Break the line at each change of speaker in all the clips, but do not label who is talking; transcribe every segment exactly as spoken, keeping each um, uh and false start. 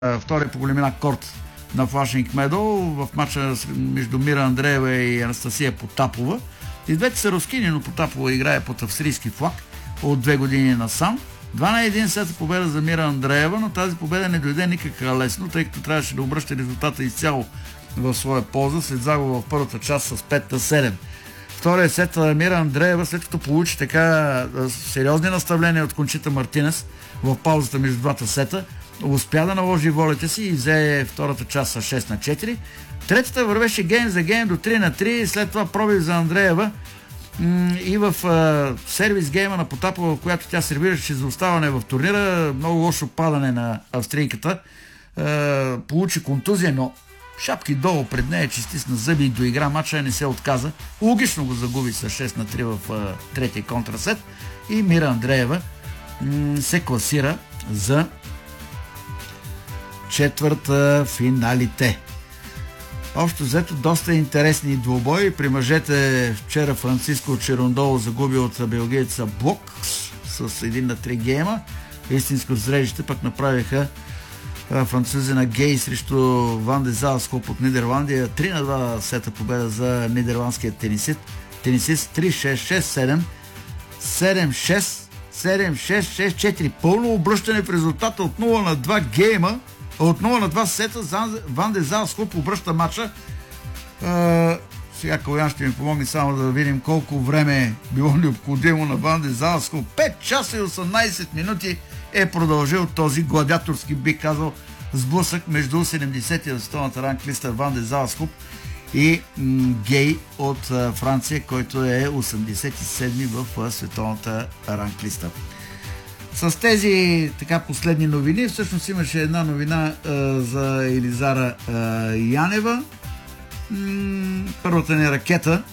втория по големина корт на Флашинг Медал в матча между Мира Андреева и Анастасия Потапова. И двете са рускини, но Потапова играе под австрийски флаг от две години насам. Два на един сета победа за Мира Андреева, но тази победа не дойде никак лесно, тъй като трябваше да обръща резултата изцяло в своя полза след загуба в първата част с пет на седем. Втория сет Мира Андреева, след като получи така сериозни наставления от Кончита Мартинес в паузата между двата сета, успя да наложи волята си и взе втората част с шест на четири. Третата вървеше гейм за гейм до три на три, след това пробив за Андреева и в а, сервис гейма на Потапова, в която тя сервираше за оставане в турнира. Много лошо падане на австрийката. А, получи контузия, но шапки долу пред нея, че стисна зъби и доигра матча и не се отказа. Логично го загуби с шест на три в а, третия контрасет и Мира Андреева м- се класира за четвърта финалите. Общо взето доста интересни двубои. При мъжете вчера Франциско Черундоло загуби от белгиеца Блокс с един на три гейма. Истинско зрелище пък направиха французи на Гей срещу Ван де Залскоп от Нидерландия. три на два сета победа за нидерландския тенисист. Тенисист три шест шест седем седем шест седем шест шест четири. Пълно обръщане в резултата от нула на два гейма. От нула на два сета Ван де Залскоп обръща матча. Е, сега Калян ще ми помогне само да видим колко време е било необходимо на Ван де Залскоп. пет часа и осемнайсет минути е продължил този гладиаторски, бих казал, сблъсък между седемдесетия в световната ранглиста Ван де Залскоп и м, Гей от а, Франция, който е осемдесет и седми в а, световната ранглиста. С тези така последни новини, всъщност имаше една новина а, за Елизара а, Янева. М- първата ни ракета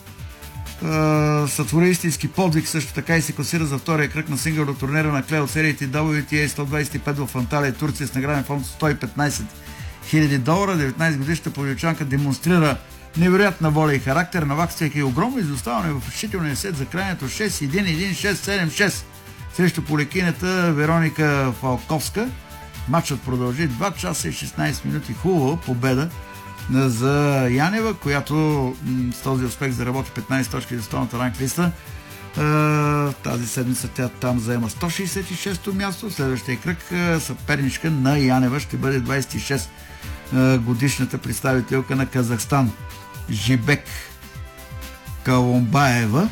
а, сътвори истински подвиг, също така и се класира за втория кръг на сингъл до турнира на клей от сериите дабъл ю ти ей сто двайсет и пет в Анталия, Турция, с награден фонд сто и петнайсет хиляди долара. деветнайсет-годишната пловдивчанка демонстрира невероятна воля и характер, навакствайки огромно изоставане в решителния сет за крайното шест един един шест седем шест срещу полекинята Вероника Фалковска. Матчът продължи два часа и шестнайсет минути. Хубава победа за Янева, която м- с този успех заработи петнайсет точки за световната ранглиста. Е, тази седмица тя там заема сто шейсет и шесто място. В следващия кръг е, съперничка на Янева ще бъде двайсет и шест годишната представителка на Казахстан Жибек Каломбаева,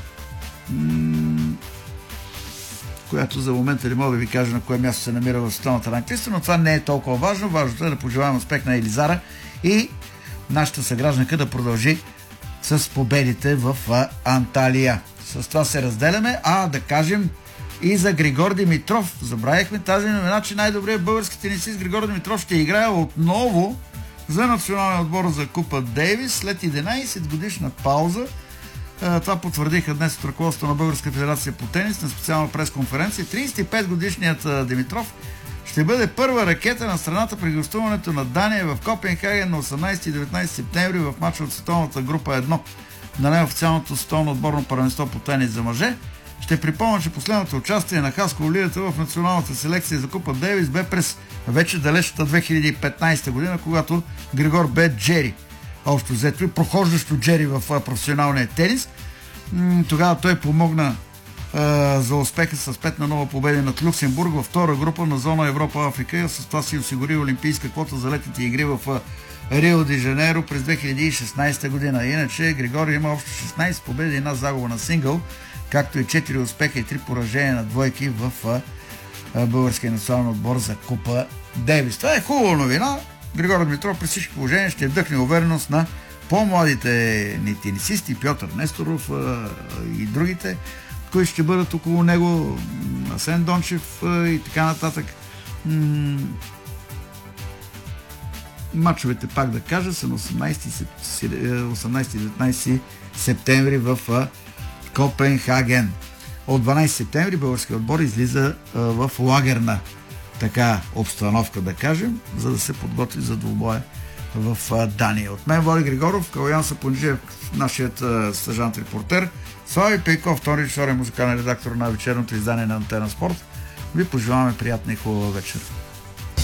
м- която за момента не мога да ви кажа на кое място се намира в световната ранглиста, но това не е толкова важно. Важното е да пожелаем успех на Елизара и нашата съгражданка да продължи с победите в Анталия. С това се разделяме, а да кажем и за Григор Димитров. Забравихме тази новина, че най-добрият български тенисист Григор Димитров ще играе отново за националния отбор за Купа Дейвис след единайсет годишна пауза. Това потвърдиха днес от ръководството на Българска федерация по тенис на специална пресконференция. трийсет и пет годишният Димитров ще бъде първа ракета на страната при гостуването на Дания в Копенхаген на осемнайсети и деветнайсети септември в матча от световната група едно на неофициалното световно отборно първенство по тенис за мъже. Ще припомня, че последното участие на Хаско Олията в националната селекция за Купа Дейвис бе през вече далечната две хиляди и петнайсета година, когато Григор бе Джери. Общо взето и прохождащо Джери в професионалния тенис. Тогава той помогна а, за успеха с пет на нула победи над Люксембург във втора група на зона Европа-Африка и с това си осигури олимпийска квота за летните игри в Рио де Жанейро през две хиляди и шестнайсета година. Иначе Григорий има общо шестнайсет победи и една загуба на сингъл, както и четири успеха и три поражения на двойки в а, а, българския национален отбор за Купа Дейвис. Това е хубава новина. Григор Димитров при всички положения ще вдъхне увереност на по-младите ни тенисисти, Пьотър Несторов а, и другите, които ще бъдат около него, Асен Дончев а, и така нататък. М- Мачовете, пак да кажа, са на осемнайсети и деветнайсети септември в а, Копенхаген. От дванайсети септември българският отбор излиза а, в лагерна така обстановка, да кажем, за да се подготви за двубоя в а, Дания. От мен Влади Григоров, Калян Сапунджиев, нашият а, стажант репортер, Слави Пейков, втори часовен музикален редактор на вечерното издание на Антена Спорт. Ви пожелаваме приятна и хубава вечер.